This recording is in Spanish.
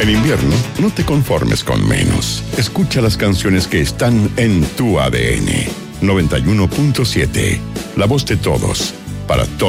En invierno, no te conformes con menos. Escucha las canciones que están en tu ADN. 91.7. La voz de todos, para todos.